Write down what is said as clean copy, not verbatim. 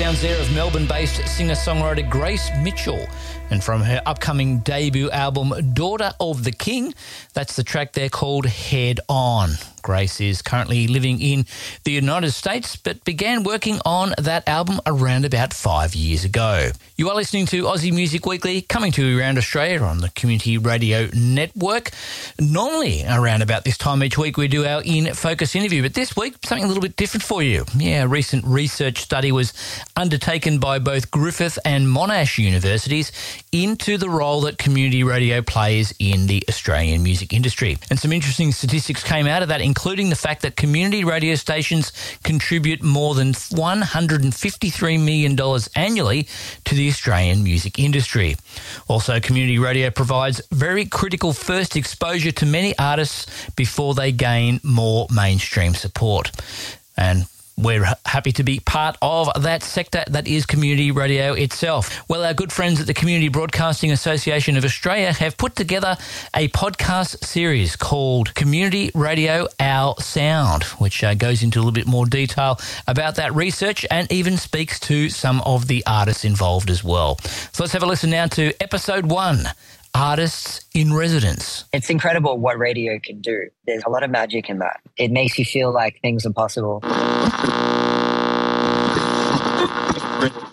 Sounds there of Melbourne-based singer-songwriter Grace Mitchell. And from her upcoming debut album, Daughter of the King, that's the track there called Head On. Grace is currently living in the United States, but began working on that album around about 5 years ago. You are listening to Aussie Music Weekly, coming to you around Australia on the Community Radio Network. Normally, around about this time each week, we do our In Focus interview, but this week, something a little bit different for you. Yeah, a recent research study was undertaken by both Griffith and Monash universities into the role that community radio plays in the Australian music industry. And some interesting statistics came out of that, including the fact that community radio stations contribute more than $153 million annually to the Australian music industry. Also, community radio provides very critical first exposure to many artists before they gain more mainstream support. And we're happy to be part of that sector that is community radio itself. Well, our good friends at the Community Broadcasting Association of Australia have put together a podcast series called Community Radio Our Sound, which goes into a little bit more detail about that research and even speaks to some of the artists involved as well. So let's have a listen now to episode 1. Artists in Residence. It's incredible what radio can do. There's a lot of magic in that. It makes you feel like things are possible.